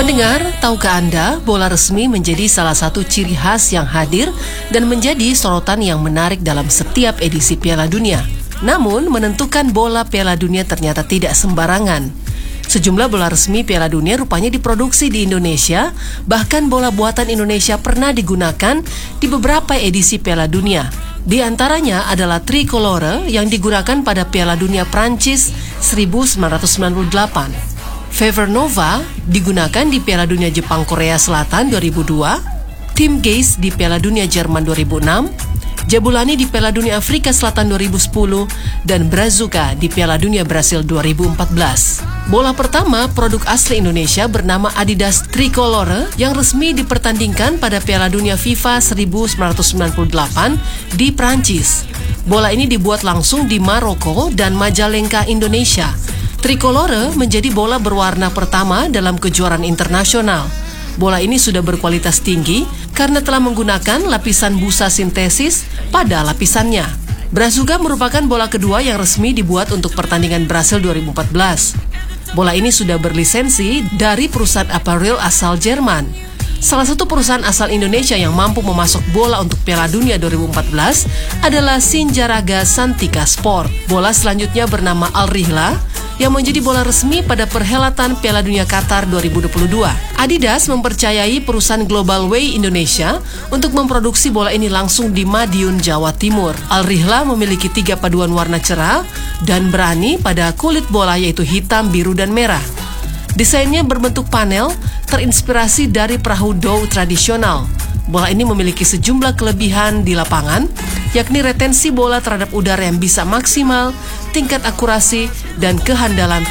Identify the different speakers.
Speaker 1: Pendengar, tahukah Anda bola resmi menjadi salah satu ciri khas yang hadir dan menjadi sorotan yang menarik dalam setiap edisi Piala Dunia. Namun, menentukan bola Piala Dunia ternyata tidak sembarangan. Sejumlah bola resmi Piala Dunia rupanya diproduksi di Indonesia, bahkan bola buatan Indonesia pernah digunakan di beberapa edisi Piala Dunia. Di antaranya adalah Tricolore yang digunakan pada Piala Dunia Prancis 1998. Fever Nova digunakan di Piala Dunia Jepang Korea Selatan 2002, Team Geist di Piala Dunia Jerman 2006, Jabulani di Piala Dunia Afrika Selatan 2010, dan Brazuca di Piala Dunia Brasil 2014. Bola pertama produk asli Indonesia bernama Adidas Tricolore yang resmi dipertandingkan pada Piala Dunia FIFA 1998 di Prancis. Bola ini dibuat langsung di Maroko dan Majalengka, Indonesia. Tricolore menjadi bola berwarna pertama dalam kejuaraan internasional. Bola ini sudah berkualitas tinggi karena telah menggunakan lapisan busa sintesis pada lapisannya. Brazuca merupakan bola kedua yang resmi dibuat untuk pertandingan Brasil 2014. Bola ini sudah berlisensi dari perusahaan aparel asal Jerman. Salah satu perusahaan asal Indonesia yang mampu memasok bola untuk Piala Dunia 2014 adalah Sinjaraga Santika Sport. Bola selanjutnya bernama Al Rihla yang menjadi bola resmi pada perhelatan Piala Dunia Qatar 2022. Adidas mempercayai perusahaan Global Way Indonesia untuk memproduksi bola ini langsung di Madiun, Jawa Timur. Al Rihla memiliki 3 paduan warna cerah dan berani pada kulit bola, yaitu hitam, biru, dan merah. Desainnya berbentuk panel, terinspirasi dari perahu dhow tradisional. Bola ini memiliki sejumlah kelebihan di lapangan, yakni retensi bola terhadap udara yang bisa maksimal, tingkat akurasi, dan kehandalan